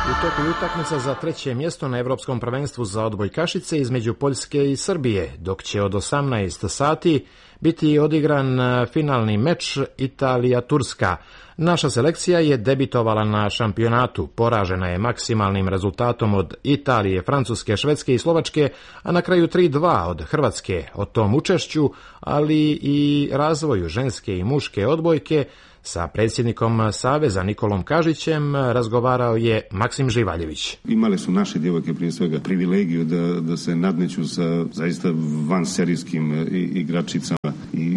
U toku utakmica za treće mjesto na Evropskom prvenstvu za odbojkašice između Poljske i Srbije, dok će od 18 sati biti odigran finalni meč Italija-Turska. Naša selekcija je debitovala na šampionatu, poražena je maksimalnim rezultatom od Italije, Francuske, Švedske i Slovačke, a na kraju 3-2 od Hrvatske. O tom učešću, ali i razvoju ženske i muške odbojke, sa predsjednikom Saveza Nikolom Kažićem razgovarao je Maksim Živaljević. Imale su naše djevojke prije svega privilegiju da se nadmeću sa zaista vanserijskim igračicama i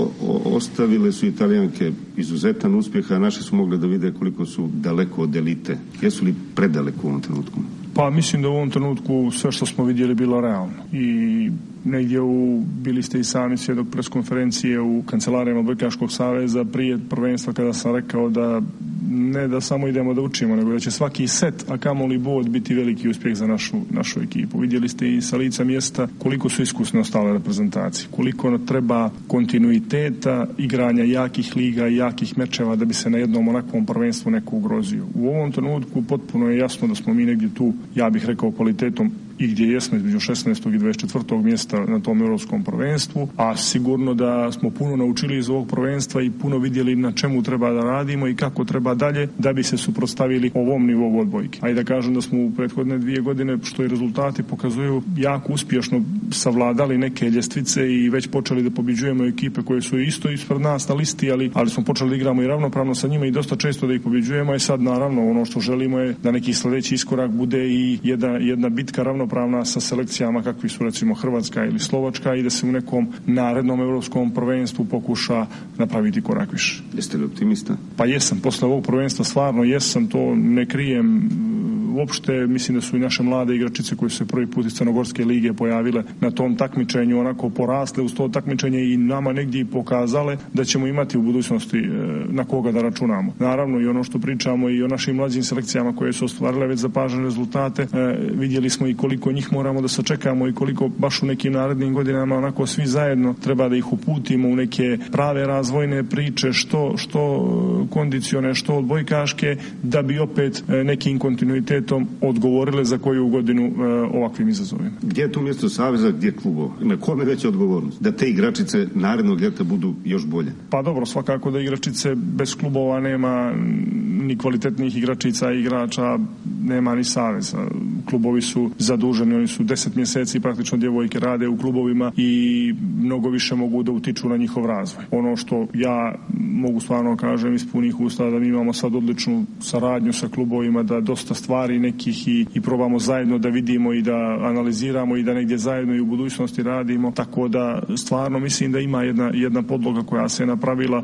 ostavile su Italijanke izuzetan uspjeh, a naši su mogli da vide koliko su daleko od elite. Jesu li predaleko u ovom trenutku? Pa mislim da u ovom trenutku sve što smo vidjeli bilo realno i negdje bili ste i sami svjedok preskonferencije u kancelarijama Odbojkaškog saveza prije prvenstva kada sam rekao da ne da samo idemo da učimo, nego da će svaki set, a kamoli bod, biti veliki uspjeh za našu ekipu. Vidjeli ste i sa lica mjesta koliko su iskusne ostale reprezentacije, koliko treba kontinuiteta igranja jakih liga i jakih mečeva da bi se na jednom onakvom prvenstvu neko ugrozio. U ovom trenutku potpuno je jasno da smo mi negdje tu, ja bih rekao, kvalitetom i gdje jesmo između 16. i 24. mjesta na tom europskom prvenstvu, a sigurno da smo puno naučili iz ovog prvenstva i puno vidjeli na čemu treba da radimo i kako treba dalje da bi se suprotstavili ovom nivou odbojke. Ajde da kažem da smo u prethodne 2 godine, što i rezultati pokazuju, jako uspješno savladali neke ljestvice i već počeli da pobjeđujemo ekipe koje su isto ispred nas na listi, ali smo počeli da igramo i ravnopravno sa njima i dosta često da ih pobjeđujemo, i sad naravno ono što želimo je da neki sljedeći iskorak bude i jedna bitka ravnopravna sa selekcijama kakvi su recimo Hrvatska ili Slovačka i da se u nekom narednom europskom prvenstvu pokuša napraviti korak više. Jeste li optimista? Pa jesam, posle ovog prvenstva stvarno jesam, to ne krijem uopšte. Mislim da su i naše mlade igračice koje su se prvi put iz Crnogorske lige pojavile na tom takmičenju onako porasle uz to takmičenje i nama negdje i pokazale da ćemo imati u budućnosti na koga da računamo. Naravno i ono što pričamo i o našim mlađim selekcijama koje su ostvarile već zapažene rezultate, vidjeli smo i koliko njih moramo da sačekamo i koliko baš u nekim narednim godinama onako svi zajedno treba da ih uputimo u neke prave razvojne priče, što kondicione, što odbojkaške, da bi opet nekim kontinuitetom odgovorile za koju godinu ovakvim izazovima. Gdje je tu mjesto saveza, gdje je klubova? Na kome veća odgovornost? Da te igračice narednog ljeta budu još bolje? Pa dobro, svakako da igračice bez klubova nema ni kvalitetnih igračica i igrača, nema ni saveza. Klubovi su zaduženi, oni su 10 mjeseci praktično djevojke rade u klubovima i mnogo više mogu da utiču na njihov razvoj. Ono što ja mogu stvarno kažem iz punih usta, da mi imamo sad odličnu saradnju sa klubovima, da dosta stvari nekih i probamo zajedno da vidimo i da analiziramo i da negdje zajedno i u budućnosti radimo, tako da stvarno mislim da ima jedna podloga koja se napravila.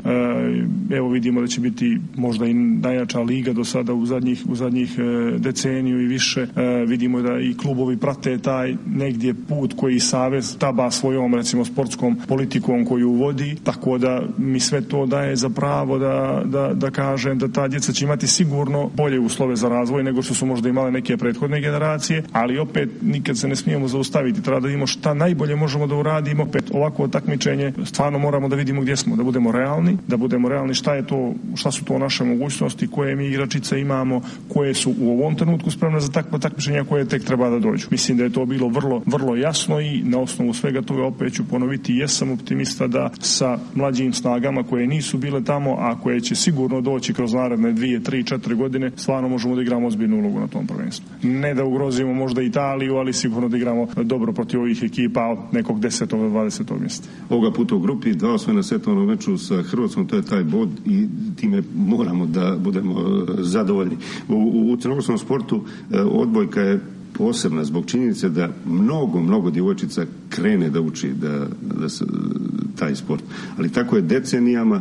Evo vidimo da će biti možda i najjača liga do sada u zadnjih deceniju i više. Vidimo da i klubovi prate taj negdje put koji savez taba svojom recimo sportskom politikom koju vodi, tako da mi sve to daje za pravo da kažem da ta djeca će imati sigurno bolje uslove za razvoj nego što su možda imale neke prethodne generacije, ali opet nikad se ne smijemo zaustaviti, treba da vidimo šta najbolje možemo da uradimo. Opet ovako takmičenje stvarno moramo da vidimo gdje smo, da budemo realni šta su to naše mogućnosti, koje mi igračice imamo, koje su u ovom trenutku spremne za takvo takmičenje, koje tek treba da dođu. Mislim da je to bilo vrlo, vrlo jasno i na osnovu svega toga opet ću ponoviti, jesam optimista da sa mlađim snagama koje nisu bile tamo, a koje će sigurno doći kroz naredne 2, 3, 4 godine, stvarno možemo da igramo ozbiljnu ulogu na tom prvenstvu. Ne da ugrozimo možda Italiju, ali sigurno da igramo dobro protiv ovih ekipa od nekog 10. do 20. mjesta. Ovoga puta u grupi 2 osvojena setovnom meču sa Hrvatskom, to je taj bod i time moramo da budemo zadovoljni. U crnogorskom sportu odbojka je posebna zbog činjenice da mnogo djevojčica krene da uči da se taj sport. Ali tako je decenijama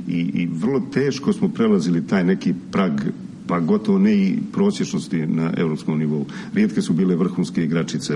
i vrlo teško smo prelazili taj neki prag, pa gotovo ne i prosječnosti na europskom nivou. Rijetke su bile vrhunske igračice.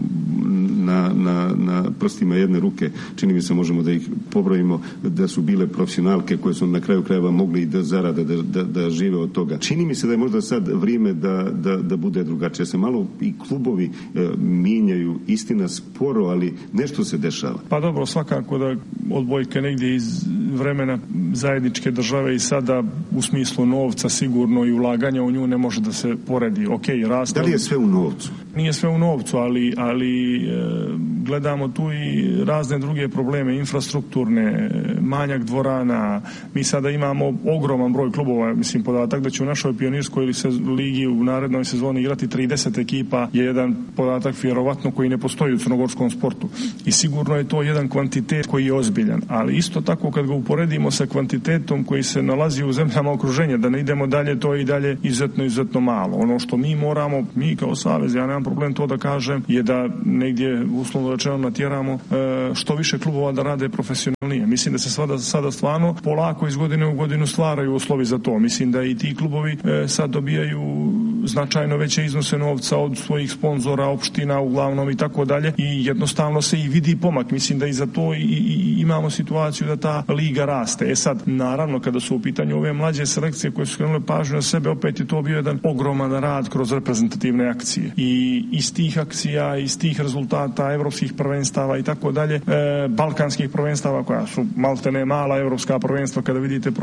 Na prstima jedne ruke, čini mi se možemo da ih pobrojimo, da su bile profesionalke koje su na kraju krajeva mogli i da zarade, da žive od toga. Čini mi se da je možda sad vrijeme da bude drugačije. Se malo i klubovi mijenjaju, istina sporo, ali nešto se dešava. Pa dobro, svakako da odbojka negdje vremena zajedničke države i sada u smislu novca sigurno i ulaganja u nju ne može da se poredi. Raste. Da li je sve u novcu? Nije sve u novcu, ali gledamo tu i razne druge probleme, infrastrukturne, manjak dvorana. Mi sada imamo ogroman broj klubova, mislim podatak da će u našoj pionirskoj ligi u narednoj sezoni igrati 30 ekipa je jedan podatak vjerovatno koji ne postoji u crnogorskom sportu. I sigurno je to jedan kvantitet koji je ozbiljan, ali isto tako kad ga uporedimo sa kvantitetom koji se nalazi u zemljama okruženja, da ne idemo dalje, to je i dalje izuzetno malo. Ono što mi moramo, mi kao savez, ja nemam problem to da kažem, je da negdje uslovno rečeno natjeramo što više klubova da rade profesionalnije. Mislim da se sada stvarno polako iz godine u godinu stvaraju uslovi za to. Mislim da i ti klubovi sad dobijaju značajno veće iznose novca od svojih sponzora, opština uglavnom i tako dalje i jednostavno se i vidi pomak. Mislim da i za to i imamo situaciju da ta liga raste. Sad, naravno, kada su u pitanju ove mlađe selekcije koje su skrenule pažnju na sebe, opet je to bio jedan ogroman rad kroz reprezentativne akcije. I iz tih akcija, iz tih rezultata evropskih prvenstava i tako dalje, balkanskih prvenstava koja su maltene mala evropska prvenstva kada vidite